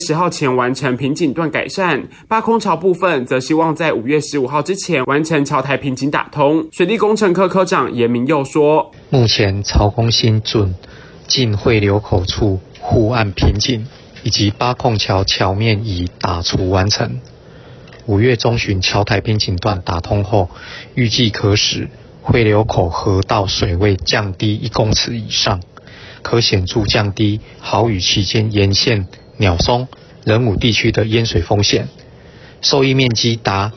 10号前完成瓶颈段改善，八空桥部分则希望在5月15号之前完成桥台瓶颈打通。水利工程科科长严明佑说， 目前曹公新圳近汇流口处护岸瓶颈以及八空桥桥面已打除完成。5月中旬桥台瓶颈段打通后，预计可使汇流口河道水位降低1公尺以上，可显著降低豪雨期间沿线鸟松、仁武地区的淹水风险，受益面积达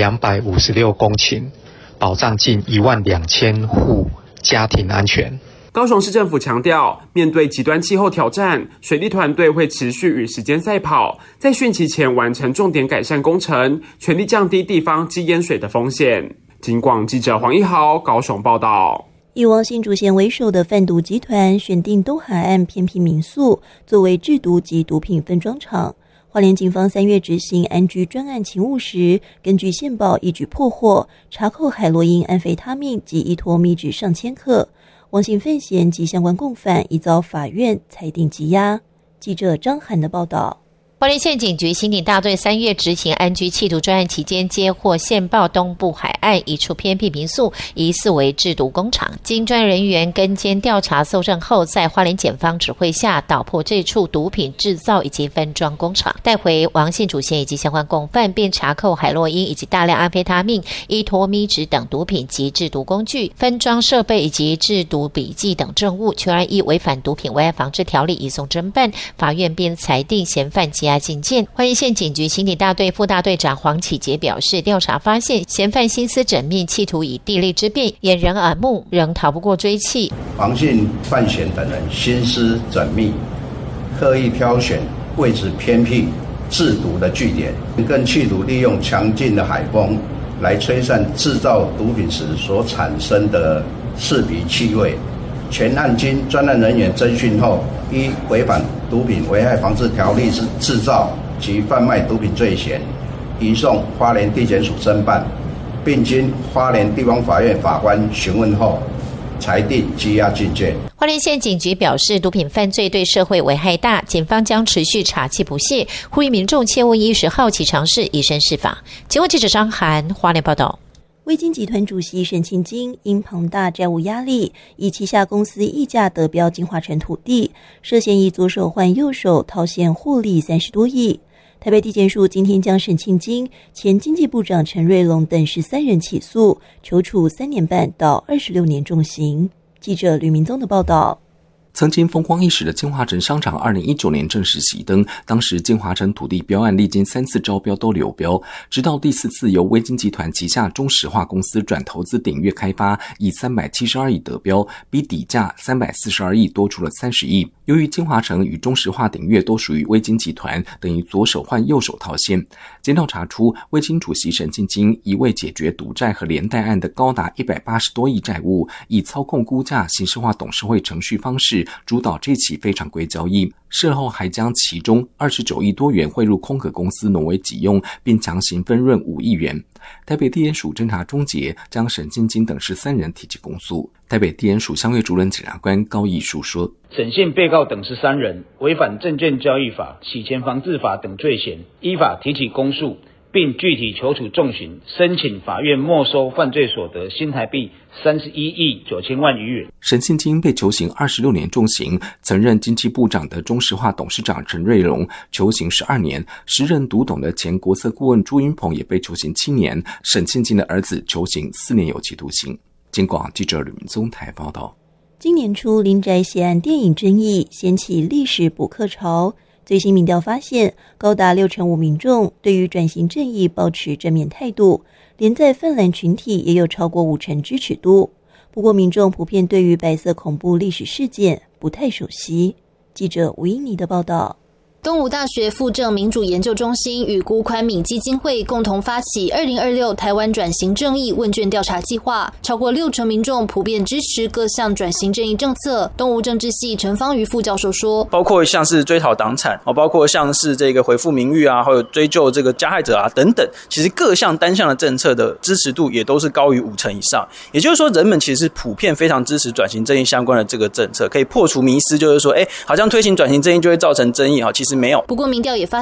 256公顷，保障近12000户家庭安全。 高雄市政府强调，面对极端气候挑战，水利团队会持续与时间赛跑，在汛期前完成重点改善工程，全力降低地方积淹水的风险。警广记者黄一豪高雄报道。 以王姓主嫌为首的贩毒集团选定东海岸偏僻民宿作为制毒及毒品分装厂。花莲警方3月执行安居专案勤务时，根据线报一举破获，查扣海洛因、安非他命及依托密纸上千克。王姓犯嫌及相关共犯已遭法院裁定羁押。记者张涵的报道。 花莲县警局刑警大队3月执行安居缉毒专案期间，接获线报东部海岸一处偏僻民宿疑似为制毒工厂，经专案人员跟监调查搜证后，在花莲检方指挥下捣破这处毒品制造以及分装工厂，带回王姓主嫌以及相关共犯，并查扣海洛因以及大量安非他命、依托咪酯等毒品及制毒工具、分装设备以及制毒笔记等证物，全案依违反毒品危害防治条例移送侦办，法院便裁定嫌犯羁押禁见。花莲县警局刑警大队副大队长黄启杰表示，调查发现嫌犯心思缜密，企图以地利之便掩人耳目，仍逃不过追缉。 王姓犯嫌等人心思缜密，刻意挑选位置偏僻制毒的据点，更企图利用强劲的海风来吹散制造毒品时所产生的刺鼻气味。全案经专案人员侦讯后，依违反毒品危害防治条例之制造及贩卖毒品罪嫌，移送花莲地检署侦办，并经花莲地方法院法官询问后，裁定羁押禁见。 花莲县警局表示，毒品犯罪对社会危害大，警方将持续查缉不懈，呼吁民众切勿一时好奇尝试，以身试法。前闻记者张涵花莲报道。 威金集团主席沈庆金因庞大债务压力，以旗下公司溢价得标金华城土地，涉嫌以左手换右手套现获利30多亿。台北地检署今天将沈庆金、前经济部长陈瑞隆等13人起诉，求处3年半到26年重刑。记者吕明宗的报道。 曾经风光一时的金华城商场2019年正式熄灯，当时金华城土地标案历经3次招标都流标，直到第4次由威金集团旗下中石化公司转投资鼎越开发，以372亿得标，比底价342亿多出了30亿。由于金华城与中石化鼎越都属于威金集团，等于左手换右手套现。检调查出，威金主席沈庆金一为解决赌债和连带案的高达180多亿债务，以操控估价、形式化董事会程序方式主导这起非常规交易，事后还将其中29亿多元汇入空壳公司挪为己用，并强行分润5亿元。台北地检署侦查终结，将沈庆金等13人提起公诉。台北地检署相对主任检察官高义书说， 审讯被告等13人违反证券交易法、洗钱防治法等罪嫌，依法提起公诉，并具体求处重刑，申请法院没收犯罪所得新台币31亿9千万余元。 沈庆金被求刑26年重刑，曾任经济部长的中石化董事长陈瑞隆求刑12年，时任独董的前国策顾问朱云鹏也被求刑7年，沈庆金的儿子求刑4年有期徒刑。警广记者吕明宗台报道。 今年初林宅血案电影争议掀起历史补课潮，最新民调发现，高达65%民众对于转型正义抱持正面态度，连在泛蓝群体也有超过50%支持度。不过民众普遍对于白色恐怖历史事件不太熟悉。记者吴英妮的报道。 东吴大学附政民主研究中心与辜宽敏基金会共同发起2026台湾转型正义问卷调查计划，超过60%民众普遍支持各项转型正义政策。东吴政治系陈芳瑜副教授说， 包括像是追讨党产，包括像是这个恢复名誉啊，还有追究这个加害者啊等等，其实各项单项的政策的支持度也都是高于50%以上。也就是说，人们其实普遍非常支持转型正义相关的这个政策，可以破除迷思，就是说，好像推行转型正义就会造成争议，其实没有。 不过民调也发